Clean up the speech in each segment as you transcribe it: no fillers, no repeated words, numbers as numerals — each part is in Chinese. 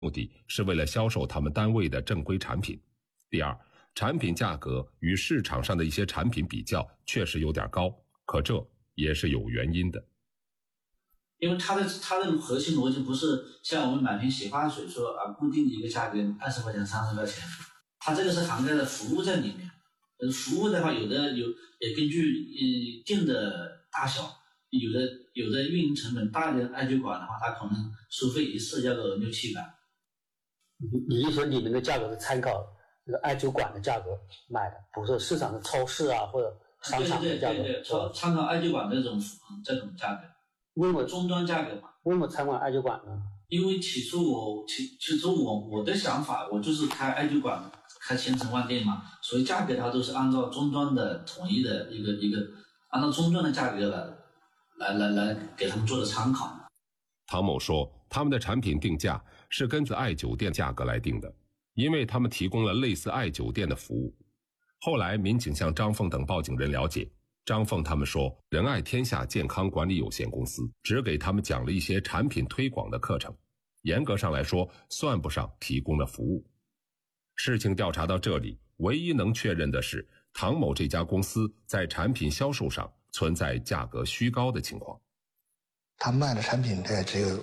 目的是为了销售他们单位的正规产品。第二，产品价格与市场上的一些产品比较确实有点高，可这也是有原因的。 因为它的核心逻辑不是像我们买瓶洗发水说固定一个价格20块钱30块钱，它这个是涵盖了服务在里面。服务的话，有的也根据店的大小，有的运营成本大一点艾灸馆的话，它可能收费一次要个600-700。 你就说你们的价格是参考这个艾灸馆的价格买的，不是市场的超市啊或者商场的价格。 对，参考艾灸馆这种价格。 为什么终端价格嘛？ 为什么参考艾灸馆呢？ 因为起初我的想法，我就是开艾灸馆，开千城万店嘛，所以价格它都是按照终端的统一的一个按照终端的价格来给他们做的参考。 唐某说，他们的产品定价是根据艾灸店价格来定的，因为他们提供了类似艾灸店的服务。后来民警向张凤等报警人了解，张凤他们说，仁爱天下健康管理有限公司只给他们讲了一些产品推广的课程，严格上来说算不上提供了服务。事情调查到这里，唯一能确认的是唐某这家公司在产品销售上存在价格虚高的情况。 他卖的产品只有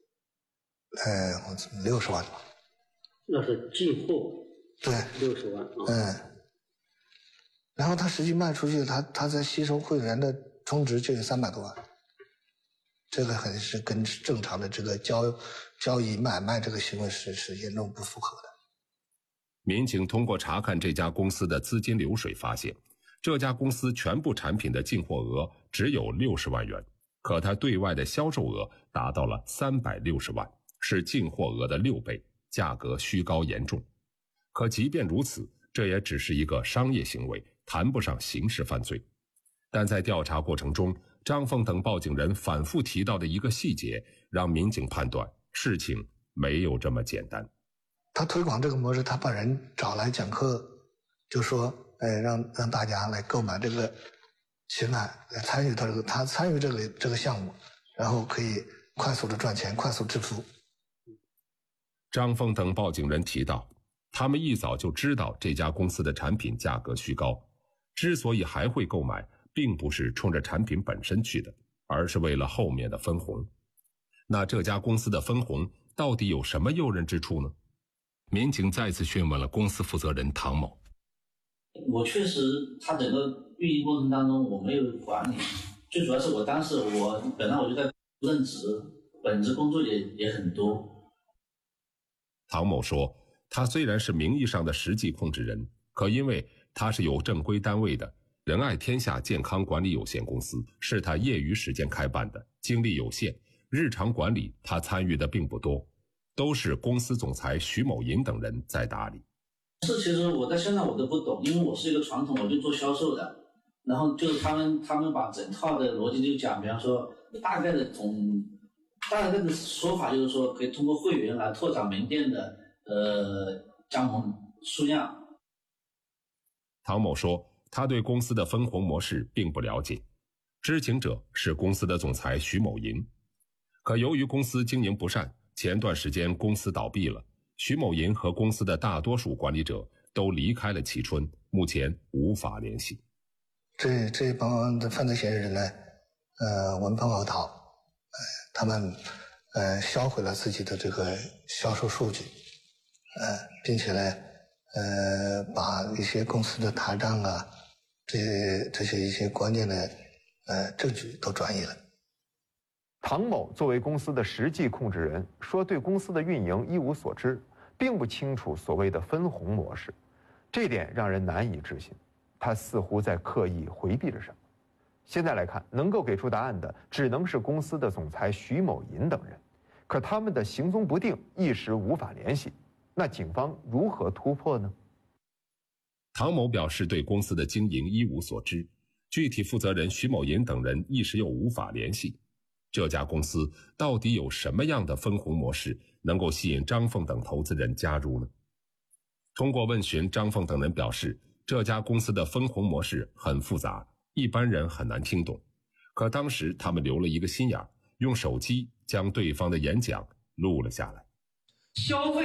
60万。 那是进货。 对 ，60万。 然后他实际卖出去，他在吸收会员的充值就有300多万，这个还是跟正常的这个交易买卖这个行为是严重不符合的。 民警通过查看这家公司的资金流水发现，这家公司全部产品的进货额只有60万元，可它对外的销售额达到了360万，是进货额的6倍，价格虚高严重。可即便如此，这也只是一个商业行为，谈不上刑事犯罪。但在调查过程中，张凤等报警人反复提到的一个细节，让民警判断事情没有这么简单。 他推广这个模式，他把人找来讲课，就说让大家来购买这个血脉，来参与他参与这个项目，然后可以快速的赚钱，快速致富。 张凤等报警人提到，他们一早就知道这家公司的产品价格虚高，之所以还会购买，并不是冲着产品本身去的，而是为了后面的分红。那这家公司的分红到底有什么诱人之处呢？民警再次询问了公司负责人唐某。 我确实，他整个运营过程当中我没有管理，最主要是我当时本来我就在任职，本职工作也很多。 唐某说，他虽然是名义上的实际控制人，可因为他是有正规单位的，仁爱天下健康管理有限公司是他业余时间开办的，精力有限，日常管理他参与的并不多，都是公司总裁徐某银等人在打理。 其实我到现在我都不懂，因为我是一个传统，我就做销售的，然后就是他们把整套的逻辑就讲，比方说大概的说法就是说，可以通过会员来拓展门店的加盟数量。 唐某说，他对公司的分红模式并不了解，知情者是公司的总裁徐某银。可由于公司经营不善，前段时间公司倒闭了，徐某银和公司的大多数管理者都离开了蕲春，目前无法联系。 这帮的犯罪嫌疑人呢，闻风而逃，他们销毁了自己的这个销售数据，并且呢，把一些公司的台账啊，这些一些关键的证据都转移了。 唐某作为公司的实际控制人，说对公司的运营一无所知，并不清楚所谓的分红模式，这点让人难以置信。他似乎在刻意回避着什么。现在来看，能够给出答案的只能是公司的总裁徐某银等人，可他们的行踪不定，一时无法联系。那警方如何突破呢？ 唐某表示对公司的经营一无所知，具体负责人徐某银等人一时又无法联系。这家公司到底有什么样的分红模式能够吸引张凤等投资人加入呢？通过问询，张凤等人表示，这家公司的分红模式很复杂，一般人很难听懂。可当时他们留了一个心眼，用手机将对方的演讲录了下来。 消费